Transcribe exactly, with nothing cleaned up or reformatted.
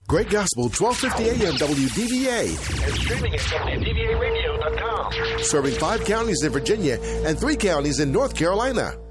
Great Gospel, twelve fifty A M W D V A. And streaming at W D V A radio dot com. Serving five counties in Virginia and three counties in North Carolina.